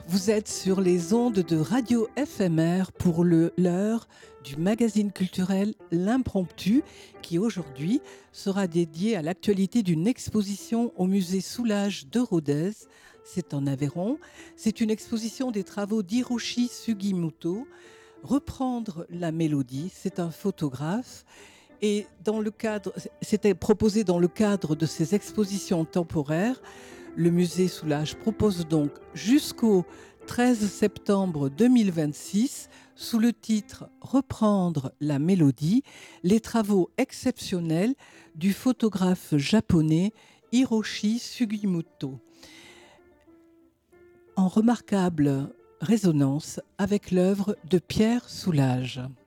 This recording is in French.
Vous êtes sur les ondes de Radio FMR pour l'heure du magazine culturel L'Impromptu, qui aujourd'hui sera dédié à l'actualité d'une exposition au musée Soulages de Rodez. C'est en Aveyron. C'est une exposition des travaux d'Hiroshi Sugimoto. Reprendre la mélodie, c'est un photographe. Et c'était proposé dans le cadre de ces expositions temporaires. Le musée Soulages propose donc jusqu'au 13 septembre 2026, sous le titre « Reprendre la mélodie », les travaux exceptionnels du photographe japonais Hiroshi Sugimoto. En remarquable résonance avec l'œuvre de Pierre Soulages.